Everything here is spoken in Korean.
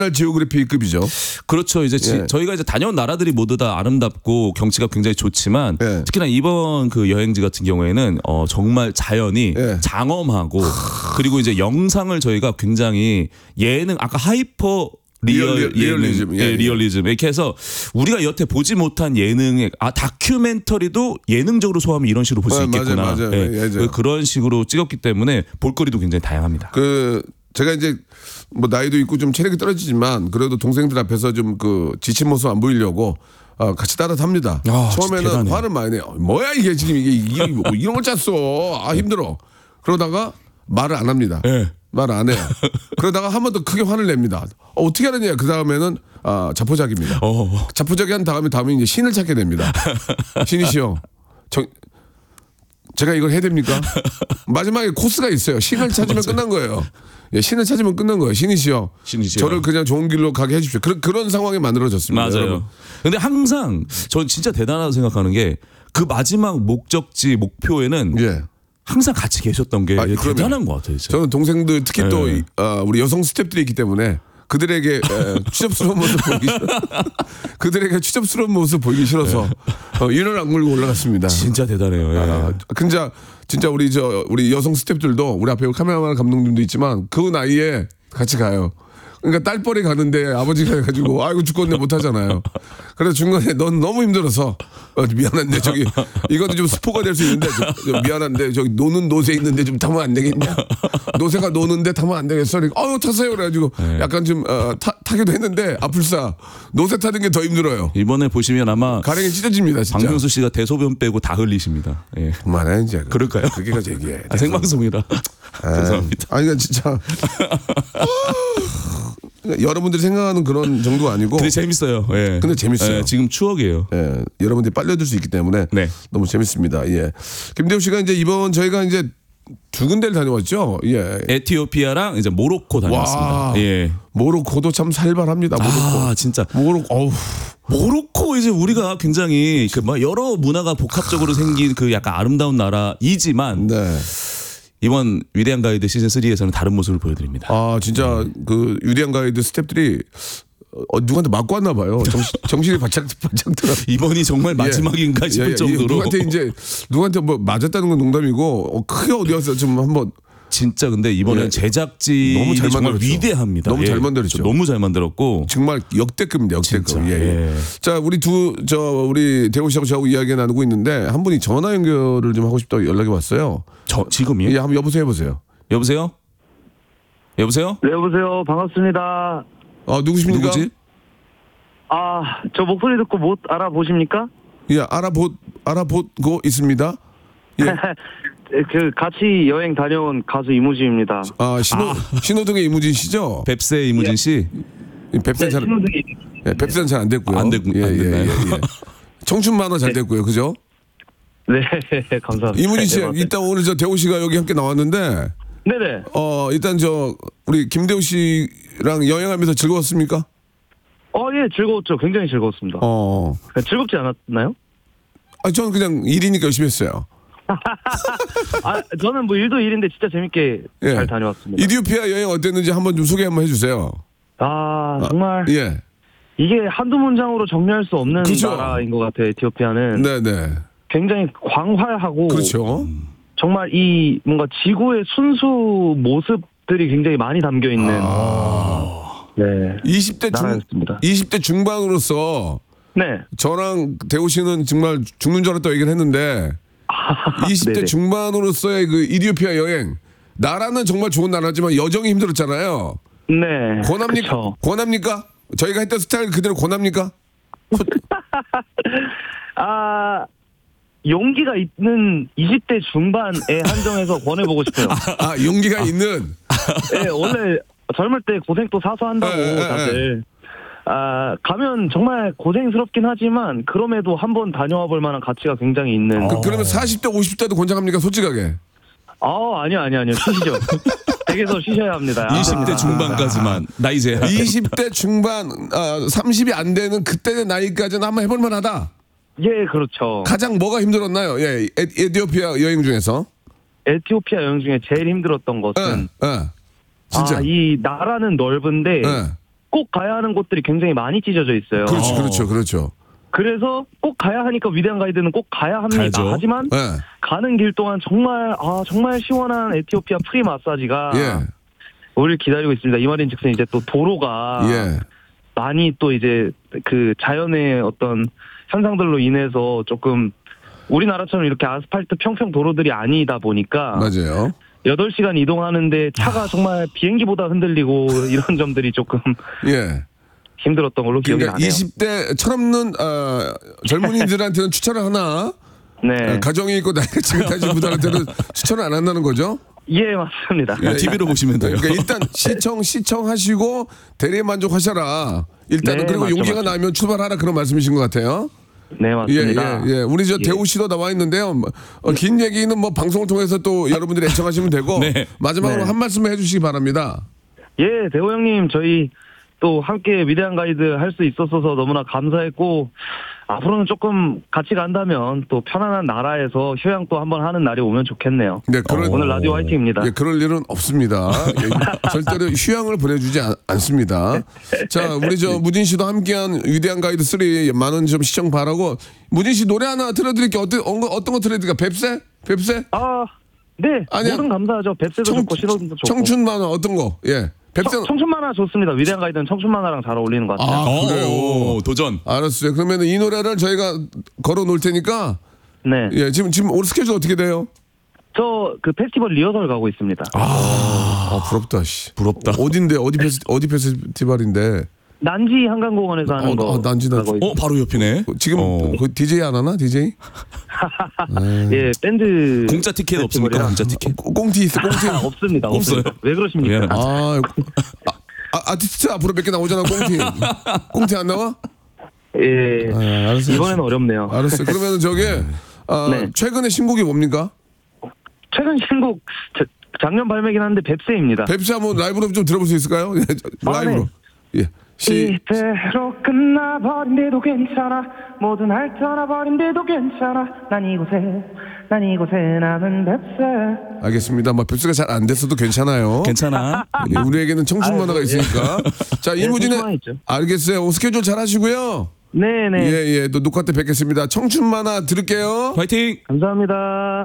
지오그래피급이죠. 그렇죠. 이제 예. 저희가 이제 다녀온 나라들이 모두 다 아름답고 경치가 굉장히 좋지만 예. 특히나 이번 그 여행지 같은 경우에는 정말 자연이 예. 장엄하고 그리고 이제 영상을 저희가 굉장히 예능 아까 하이퍼 리얼리즘. 예, 예. 리얼리즘 이렇게 해서 우리가 여태 보지 못한 예능의 다큐멘터리도 예능적으로 소화하면 이런 식으로 볼 수 있겠구나. 맞아요. 예. 예, 그런 식으로 찍었기 때문에 볼거리도 굉장히 다양합니다. 제가 이제 뭐 나이도 있고 좀 체력이 떨어지지만 그래도 동생들 앞에서 좀 그 지친 모습 안 보이려고 같이 따뜻합니다. 처음에는 대단해. 화를 많이 내요. 뭐야 이게 지금 이게 뭐 이런 걸 짰어. 힘들어. 그러다가 말을 안 합니다. 예. 말을 안 해요. 그러다가 한 번 더 크게 화를 냅니다. 어떻게 하느냐. 그 다음에는 자포자기입니다. 자포자기 한 다음에 이제 신을 찾게 됩니다. 신이시여. 제가 이걸 해야 됩니까? 마지막에 코스가 있어요. 신을 찾으면 끝난 거예요. 예, 신을 찾으면 끝난 거예요. 신이시여. 저를 그냥 좋은 길로 가게 해주십시오. 그런 상황이 만들어졌습니다. 맞아요. 여러분. 근데 항상 전 진짜 대단하다고 생각하는 게 그 마지막 목적지 목표에는 예. 항상 같이 계셨던 게 그럼요. 대단한 것 같아요. 진짜. 저는 동생들 특히 또 네. 우리 여성 스태프들이 있기 때문에 그들에게 추접스러운 모습 보이기 그들에게 추접스러운 모습 보이기 싫어서 인을 악물고 올라갔습니다. 진짜 대단해요. 예. 진짜 우리 여성 스태프들도 우리 앞에 카메라만 감독님도 있지만 그 나이에 같이 가요. 그러니까 딸뻘이 가는데 아버지가 해가지고 아이고 죽겠네 못하잖아요. 그래서 중간에 넌 너무 힘들어서 미안한데 저기 이것도 좀 스포가 될 수 있는데 좀 미안한데 저기 노는 노새 있는데 좀 타면 안 되겠냐? 노새가 노는데 타면 안 되겠어? 타세요 그래가지고 약간 좀 타기도 했는데 아플싸 노새 타는 게 더 힘들어요. 이번에 보시면 아마 가랭이 찢어집니다 진짜. 박명수 씨가 대소변 빼고 다 흘리십니다. 예. 그만해 이제. 그럴까요? 그게까지 얘기해. 생방송이라 죄송합니다. 아니 그러니까 진짜 여러분들이 생각하는 그런 정도가 아니고. 근데 재밌어요. 예. 근데 재밌어요. 예, 지금 추억이에요. 예, 여러분들이 빨려들 수 있기 때문에 네. 너무 재밌습니다. 예. 김대우 씨가 이제 이번 저희가 이제 두 군데를 다녀왔죠. 예. 에티오피아랑 이제 모로코 다녀왔습니다. 와. 예. 모로코도 참 살벌합니다. 모로코. 진짜. 어우. 모로코 이제 우리가 굉장히 그 뭐 여러 문화가 복합적으로 생긴 그 약간 아름다운 나라이지만 네. 이번 위대한 가이드 시즌 3에서는 다른 모습을 보여드립니다. 진짜 그 유리한 가이드 스태프들이 누구한테 맞고 왔나 봐요. 정신이 바짝 들어. 이번이 정말 마지막인가 싶을 정도로. 누구한테 뭐 맞았다는 건 농담이고 크게 어디 가서 좀 한번. 진짜 근데 이번엔 제작진이 너무 잘 정말 만들었죠. 위대합니다. 너무 잘 만들었죠. 너무 잘 만들었고 정말 역대급입니다. 역대급. 진짜, 예. 자, 우리 대호 씨하고 저하고 이야기 나누고 있는데 한 분이 전화 연결을 좀 하고 싶다고 연락이 왔어요. 지금이요? 예, 한번 여보세요 해보세요. 여보세요? 여보세요? 네, 여보세요. 반갑습니다. 누구십니까? 누구지? 저 목소리 듣고 못 알아보십니까? 예, 알아보고 있습니다. 예. 같이 여행 다녀온 가수 이무진입니다. 신호등의 이무진 씨죠? 뱁새 이무진 씨? 뱁새는 뱁새는 잘 안 됐고요. 안 됐나요? 청춘 만화 잘 됐고요. 그죠? 네, 감사합니다. 이무진 씨, 일단 오늘 대호 씨가 여기 함께 나왔는데 네네. 일단 우리 김대호 씨랑 여행하면서 즐거웠습니까? 예, 즐거웠죠. 굉장히 즐거웠습니다. 즐겁지 않았나요? 저는 그냥 일이니까 열심히 했어요. 저는 뭐 일도 일인데 진짜 재밌게 잘 다녀왔습니다. 이디오피아 여행 어땠는지 한번 좀 소개 한번 해주세요. 정말. 예. 이게 한두 문장으로 정리할 수 없는 그렇죠. 나라인 것 같아요. 에티오피아는. 네네. 굉장히 광활하고. 그렇죠. 정말 이 뭔가 지구의 순수 모습들이 굉장히 많이 담겨 있는. 네. 20대 중반으로서. 네. 저랑 대호 씨는 정말 죽는 줄 알았다고 얘기를 했는데 20대 네네. 중반으로서의 그 이디오피아 여행 나라는 정말 좋은 나라지만 여정이 힘들었잖아요. 네. 권합니까? 저희가 했던 스타일 그대로 권합니까? 용기가 있는 20대 중반에 한정해서 권해보고 싶어요. 용기가 있는. 네, 원래 젊을 때 고생 또 사서 한다고 다들. 가면 정말 고생스럽긴 하지만 그럼에도 한번 다녀와 볼 만한 가치가 굉장히 있는. 그러면 40대 50대도 권장합니까? 솔직하게. 아니요. 쉬시죠. 댁에서 쉬셔야 합니다. 20대 중반까지만 나이 제한. 20대 중반 30이 안 되는 그때의 나이까지는 한번 해볼 만하다. 예, 그렇죠. 가장 뭐가 힘들었나요? 예, 에티오피아 여행 중에서. 에티오피아 여행 중에 제일 힘들었던 것은 진짜. 이 나라는 넓은데 꼭 가야 하는 곳들이 굉장히 많이 찢어져 있어요. 그렇죠, 그렇죠, 그렇죠. 그래서 꼭 가야 하니까 위대한 가이드는 꼭 가야 합니다. 가야죠. 하지만 예, 가는 길 동안 정말 시원한 에티오피아 프리 마사지가 예, 우리를 기다리고 있습니다. 이 말인즉슨 이제 또 도로가 예. 많이 또 이제 그 자연의 어떤 현상들로 인해서 조금 우리나라처럼 이렇게 아스팔트 평평 도로들이 아니다 보니까 맞아요. 8시간 이동하는데 차가 정말 비행기보다 흔들리고 이런 점들이 조금 예. 힘들었던 걸로 기억이 그러니까 나네요. 20대 철없는 젊은이들한테는 추천을 하나, 네. 가정이 있고 나이가 지긋하신 분들한테는 추천을 안 한다는 거죠? 예, 맞습니다. TV로 보시면 돼요. 그러니까 일단 시청하시고 대리 만족하시라. 일단은 네, 그리고 맞죠, 용기가 맞죠. 나면 출발하라 그런 말씀이신 것 같아요. 네, 예, 맞습니다. 예, 예. 우리 저 예. 대우 씨도 나와 있는데요. 긴 얘기는 뭐 방송을 통해서 또 여러분들이 애청하시면 되고 네. 마지막으로 네. 한 말씀 해주시기 바랍니다. 예, 대호 형님, 저희 또 함께 위대한 가이드 할 수 있었어서 너무나 감사했고, 앞으로는 조금 같이 간다면 또 편안한 나라에서 휴양 또 한번 하는 날이 오면 좋겠네요. 네, 오늘 라디오 화이팅입니다. 예, 그럴 일은 없습니다. 예, 절대로 휴양을 보내주지 않습니다. 자, 우리 저 무진 씨도 함께한 위대한 가이드 3 많은 좀 시청 바라고 무진 씨 노래 하나 틀어드릴게요. 어떤 거 틀어드릴까? 뱁새? 네, 아니야. 뭐든 감사하죠. 뱁새도 좋고 신호도 좋고. 청춘 만화 어떤 거? 예. 뱁새. 청춘 만화 좋습니다. 위대한 가이드는 청춘 만화랑 잘 어울리는 것 같아요. 아, 그래요. 도전. 알았어요. 그러면 이 노래를 저희가 걸어 놓을 테니까 네, 예, 지금 오늘 스케줄 어떻게 돼요? 저 그 페스티벌 리허설 가고 있습니다. 아, 부럽다, 씨. 부럽다. 어딘데? 어디 페스티벌인데? 난지 한강공원에서 하는 거 난지. 가고 있습니다. 바로 옆이네. 지금 그 DJ 안 하나? DJ? 예, 밴드 공짜 티켓 없습니까? 페스티벌이라. 공짜 티켓. 꽁티 있어, 꽁티. 없습니다. 없어요? 없어요. 왜 그러십니까? 미안합니다. 아티스트 앞으로 몇 개 나오잖아, 꽁티. 꽁티 안 나와? 예, 알았어요. 이번에는 어렵네요. 알았어요. 그러면 저게 네. 최근에 신곡이 뭡니까? 최근 신곡 작년 발매긴 한데 뱁새입니다. 뱁새 한번 라이브로 좀 들어볼 수 있을까요? 예, 라이브로. 예. 이대로 끝나버린데도 괜찮아. 모든 날 떠나버린데도 괜찮아. 난 이곳에 남은 뱁새. 알겠습니다. 뭐 뱁새가 잘 안 됐어도 괜찮아요. 괜찮아. 예, 우리에게는 청춘 만화가 있으니까. 자, 청춘 만화 이무진의 있죠. 알겠어요. 스케줄 잘 하시고요. 네네. 예, 예. 또 녹화 때 뵙겠습니다. 청춘 만화 들을게요. 화이팅. 감사합니다.